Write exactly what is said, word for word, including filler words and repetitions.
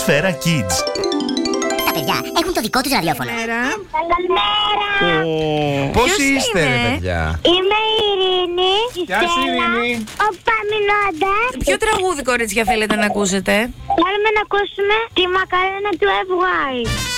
Σφαίρα Kids. Τα παιδιά έχουν το δικό τους ραδιόφωνο. Καλημέρα. Πώς είστε, ρε παιδιά? Είμαι η Ειρήνη. Γεια σου, Ειρήνη. Ο Παμινώντας. Ποιο τραγούδι, κορίτσια, θέλετε να ακούσετε? Θέλουμε να ακούσουμε τη Μακαρένα του F Y.